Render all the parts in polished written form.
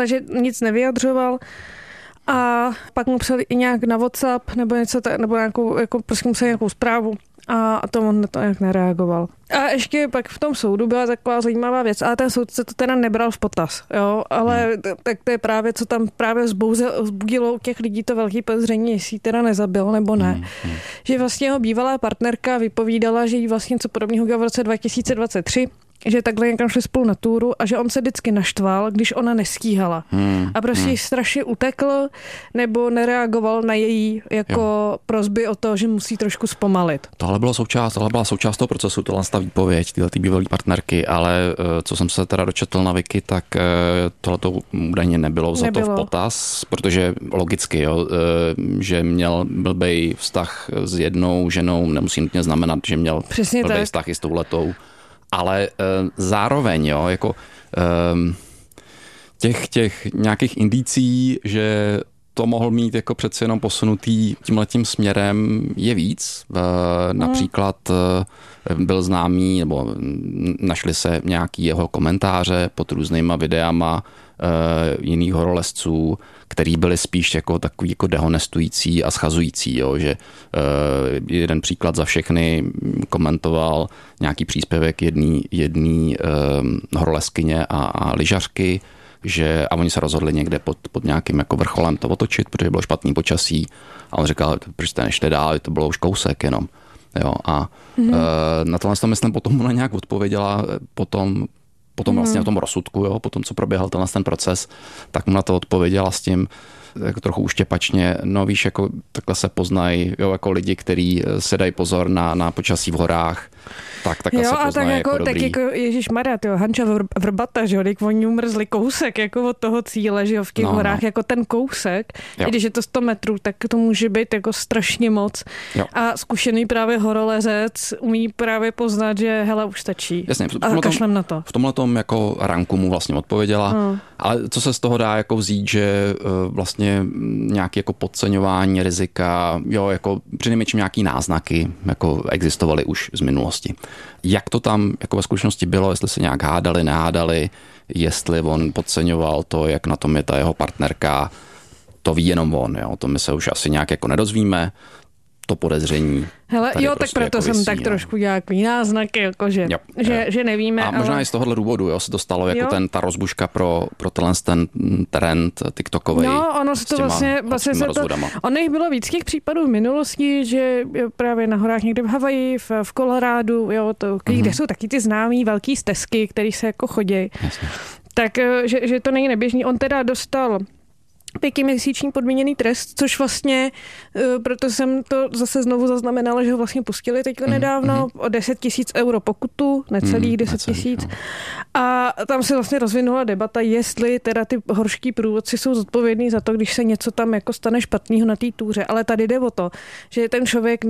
ale že nic nevyjadřoval. A pak mu psali i nějak na WhatsApp nebo něco, nebo nějakou, jako prostě mu psali nějakou zprávu a to on na to nějak nereagoval. A ještě pak v tom soudu byla taková zajímavá věc, ale ten soudce to teda nebral v potaz, jo, ale tak to je právě, co tam právě vzbudilo u těch lidí to velký podezření, jestli teda nezabil nebo ne. Že vlastně jeho bývalá partnerka vypovídala, že jí vlastně co podobného udělal v roce 2023, že takhle někam šli spolu na túru a že on se vždycky naštval, když ona nestíhala. A prostě strašně utekl nebo nereagoval na její jako prosby o to, že musí trošku zpomalit. Tohle byla součást toho procesu, tohle ta výpověď, tyhle bývalé partnerky, ale co jsem se teda dočetl na Wiki, tak tohleto údajně nebylo vzato v potaz, protože logicky, jo, že měl blbej vztah s jednou ženou, nemusí nutně znamenat, že měl blbej vztah i s touhletou. Ale zároveň, jo, jako těch nějakých indicí, že to mohl mít jako přeci jenom posunutý tímhletím směrem je víc. Například byl známý, nebo našli se nějaký jeho komentáře pod různýma videama jiných horolezců, který byly spíš jako takový jako dehonestující a schazující, jo, že jeden příklad za všechny komentoval nějaký příspěvek jedný horolezkyně a lyžařky, a oni se rozhodli někde pod nějakým jako vrcholem to otočit, protože bylo špatný počasí a on říkal, proč jste nešli dál, to bylo už kousek jenom. Jo, a na tohle to myslím potom ona nějak odpověděla potom vlastně na tom rozsudku, jo, potom co proběhl ten proces, tak mu na to odpověděla s tím jako trochu uštěpačně, no víš, jako takhle se poznají, jo, jako lidi, kteří se dají pozor na počasí v horách, tak takhle se poznají jako dobrý. Tak jako ježišmarja, Hanča Vrbata, že jo, když oni umrzli kousek jako od toho cíle, že jo, v těch horách, jako ten kousek, i když je to 100 metrů, tak to může být jako strašně moc. Jo. A zkušený právě horolezec umí právě poznat, že hele, už stačí. Jasně, a kašlem na to. V tomhletom jako ranku mu vlastně odpověděla, ale co se z toho dá jako vzít, že vlastně nějaké jako podceňování rizika, jo, jako přinejmenším nějaký náznaky jako existovaly už z minulosti. Jak to tam jako ve skutečnosti bylo, jestli se nějak hádali, nehádali, jestli on podceňoval to, jak na tom je ta jeho partnerka, to ví jenom on, jo, to my se už asi nějak jako nedozvíme, to podezření. Hele, jo, prostě tak proto jako jsem tak trošku nějaký náznaky, jako že nevíme. A možná i z tohohle důvodu, jo, se to stalo jako ta rozbuška pro ten trend TikTokovej. No, ono se to vlastně se to, ono jich bylo víc těch případů v minulosti, že právě na horách někde v Havaji, v Kolorádu, jo, kde jsou taky ty známý velký stezky, které se jako chodí. Tak, že to není neběžný. On teda dostal 5měsíční podmíněný trest, což vlastně, proto jsem to zase znovu zaznamenala, že ho vlastně pustili teďko nedávno o 10 000 euro pokutu, necelých 10 000. A tam se vlastně rozvinula debata, jestli teda ty horští průvodci jsou zodpovědní za to, když se něco tam jako stane špatného na té túře. Ale tady jde o to, že ten člověk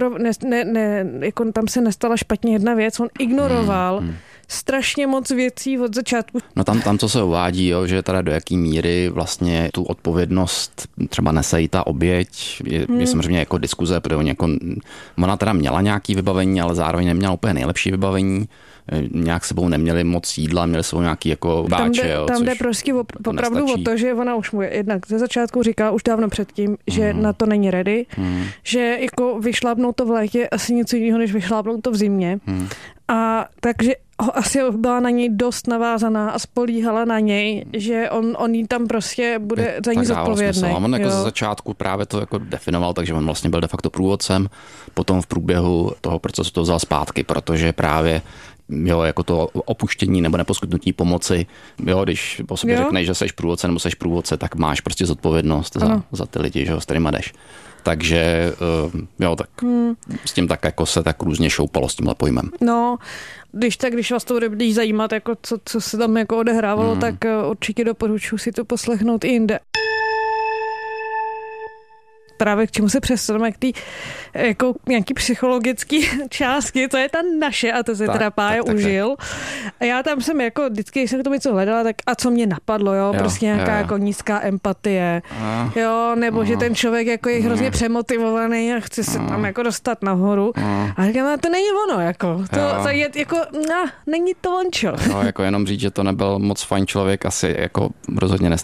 jako tam se nestala špatně jedna věc, on ignoroval strašně moc věcí od začátku. No tam co se uvádí, jo, že teda do jaký míry vlastně tu odpovědnost třeba nese i ta oběť. Je samozřejmě jako diskuze, protože ona teda měla nějaký vybavení, ale zároveň neměla úplně nejlepší vybavení. Nějak sebou neměli moc jídla, měli sebou nějaký jako báče. Tam jde prostě opravdu o to, že ona už mu jednak ze začátku říká už dávno předtím, že na to není ready, že jako vyšlápnout to v létě asi něco jiného, než vyšlápnout to v zimě. A takže asi byla na něj dost navázaná a spolíhala na něj, že on jí tam prostě bude za ní zodpovědný. On jako ze začátku právě to jako definoval, takže on vlastně byl de facto průvodcem, potom v průběhu toho procesu to vzal zpátky, protože právě jo, jako to opuštění nebo neposkytnutí pomoci, jo, když po sobě řekneš, že seš průvodce nebo seš průvodce, tak máš prostě zodpovědnost za ty lidi, že jo, s kterýma jdeš. Takže jo, tak s tím tak jako se tak různě šoupalo s tímhle pojmem. No, když vás to bude zajímat, jako co se tam jako odehrávalo, tak určitě doporučuji si to poslechnout i jinde. Právě k čemu se přestaneme, k té jako nějaký psychologický částky, to je ta naše a to se teda Pája užil. A já tam jsem jako vždycky, když jsem to něco hledala, tak a co mě napadlo, jo, prostě nějaká jako nízká empatie, jo, nebo že ten člověk jako je hrozně přemotivovaný a chce se tam jako dostat nahoru. A říkám, to není ono, jako, to je jako, není to ončo. No, jako jenom říct, že to nebyl moc fajn člověk, asi jako rozhodně